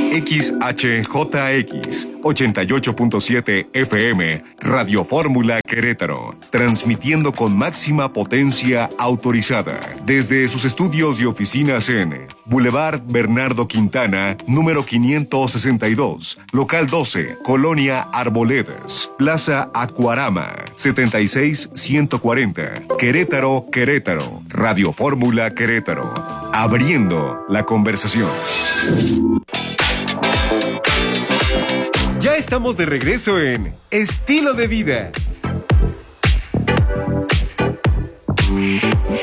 XHJX 88.7 FM, Radio Fórmula Querétaro, transmitiendo con máxima potencia autorizada desde sus estudios y oficinas en Boulevard Bernardo Quintana, número 562, local 12, Colonia Arboledas, Plaza Acuarama, 76140, Querétaro, Querétaro, Radio Fórmula Querétaro, abriendo la conversación. Ya estamos de regreso en Estilo de Vida. Muy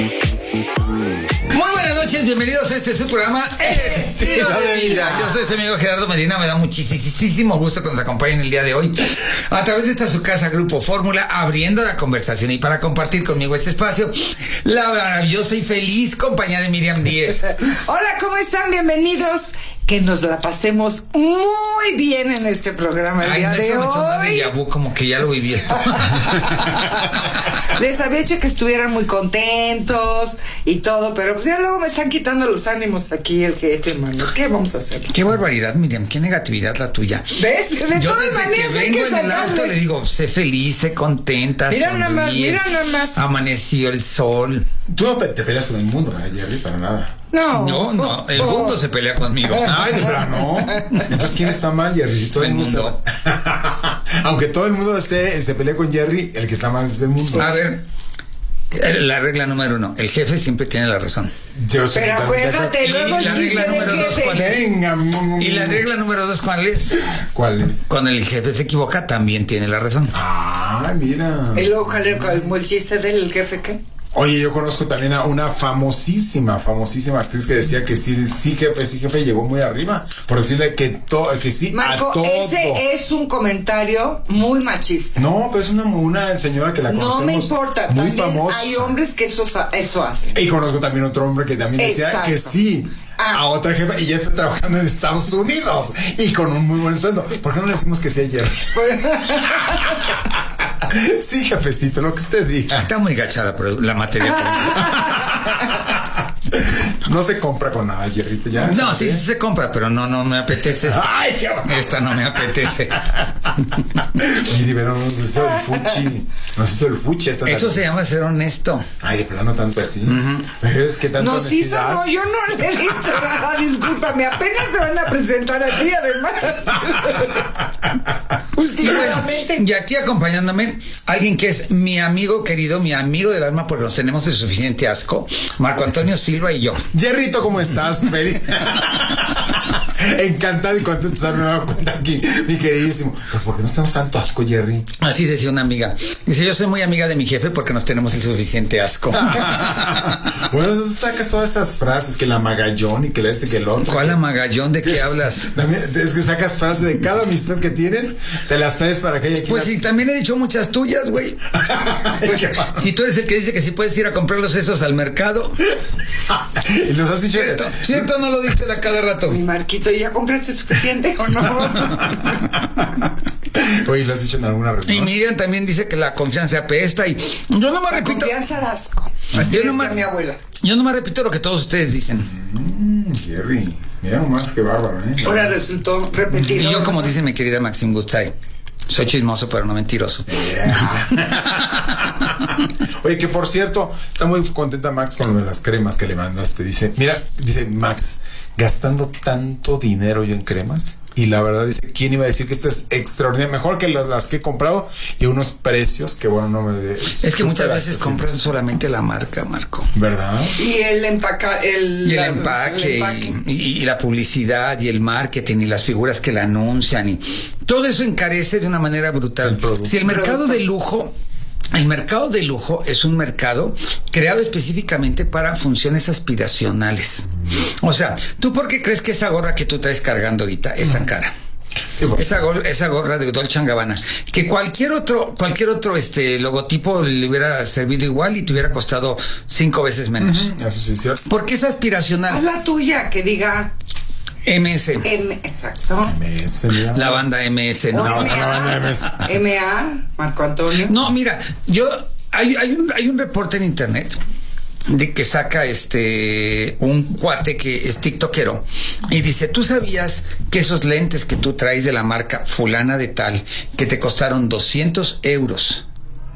buenas noches, bienvenidos a este su programa Estilo de Vida. Yo soy su amigo Gerardo Medina, me da muchísimo gusto que nos acompañen el día de hoy a través de esta su casa Grupo Fórmula, abriendo la conversación, y para compartir conmigo este espacio, la maravillosa y feliz compañía de Miriam Díez. Hola, ¿cómo están? Bienvenidos. Que nos la pasemos muy bien en este programa el día de hoy. Déjà vu, como que ya lo viví esto. Les había hecho que estuvieran muy contentos y todo, pero pues ya luego me están quitando los ánimos aquí el jefe, mano. ¿Qué vamos a hacer? Qué barbaridad, Miriam, qué negatividad la tuya. ¿Ves? De yo todas desde maneras que vengo en el auto le digo, sé feliz, sé contenta, mira nada más. Amaneció el sol. Tú no te peleas con el mundo, Jerry, para nada. No, el mundo se pelea conmigo. Ay, de plano. Entonces, ¿quién está mal, Jerry? Si todo el mundo. Aunque todo el mundo se pelea con Jerry, el que está mal es el mundo. A ver, la regla número 1, el jefe siempre tiene la razón. Pero acuérdate, luego el chiste del jefe. ¿Y la regla número 2 cuál es? ¿Cuál es? Cuando el jefe se equivoca, también tiene la razón. Ah, mira. Y luego, el chiste del jefe, ¿qué? Oye, yo conozco también a una famosísima actriz que decía que sí, jefe, llegó muy arriba, por decirle que sí, Marco, a todo. Ese es un comentario muy machista. No, pero es una señora que la conocemos. No me importa, muy también famosa. hay hombres que eso hacen. Y conozco también otro hombre que también decía Exacto. que sí. A otra jefa, y ya está trabajando en Estados Unidos y con un muy buen sueldo. ¿Por qué no le decimos que sí ayer? Sí, jefecito, lo que usted diga. Está muy gachada por la materia. No se compra con nada, Jerrito, ya. No, sí se compra, pero no me apetece. Ay, esta no me apetece. Mire, pero nos hizo el fuchi. Eso se llama ser honesto. Ay, de plano tanto así. Pero es que tanto Nos hizo, no, yo no le he dicho nada, discúlpame, apenas te van a presentar a ti, además. Últimamente. Y aquí acompañándome, alguien que es mi amigo querido, mi amigo del alma, porque nos tenemos de suficiente asco, Marco Antonio Silva y yo. Jerrito, ¿cómo estás? Feliz. Encantado y contento de estar nueva cuenta aquí, mi queridísimo. Pero ¿por qué no tenemos tanto asco, Jerry? Así decía una amiga. Dice, yo soy muy amiga de mi jefe porque nos tenemos el suficiente asco. Bueno, tú sacas todas esas frases, que la magallón y que la que el otro. ¿Cuál amagallón? ¿De qué hablas? También es que sacas frases de cada amistad que tienes, te las traes para que haya aquí. Pues sí, también he dicho muchas tuyas, güey. Si tú eres el que dice que si puedes ir a comprar los sesos al mercado. Y nos has dicho. ¿Cierto? No lo dices a cada rato. Mi Marquito, ¿ya compraste suficiente o no? Oye, lo has dicho en alguna reunión. Y Miriam también dice que la confianza apesta, y yo no me repito. La confianza da asco. Así decía mi abuela. Yo no me repito lo que todos ustedes dicen. Jerry, mira nomás qué bárbaro, Ahora resultó repetido. Y yo, como dice mi querida Maxim Gutzai, soy chismoso pero no mentiroso. Oye, que por cierto, está muy contenta Max con lo de las cremas que le mandaste. Dice Max, gastando tanto dinero yo en cremas. Y la verdad dice, ¿quién iba a decir que esta es extraordinaria? Mejor que las que he comprado, y unos precios que bueno, no me... Es que muchas veces compran solamente la marca, Marco. ¿Verdad? Y el empaque y la publicidad y el marketing y las figuras que la anuncian, y todo eso encarece de una manera brutal. Si el mercado de lujo es un mercado creado específicamente para funciones aspiracionales. O sea, ¿tú por qué crees que esa gorra que tú traes cargando ahorita es tan cara? Sí, esa gorra de Dolce & Gabbana, que cualquier otro logotipo le hubiera servido igual y te hubiera costado 5 veces menos. Eso sí es cierto. Porque es aspiracional. Haz la tuya, que diga MS. Exacto. MS, mira. La banda MS, ¿no? La banda MS. MA, Marco Antonio. No, mira, hay un reporte en internet de que saca un cuate que es tiktokero y dice, ¿tú sabías que esos lentes que tú traes de la marca fulana de tal, que te costaron 200 euros,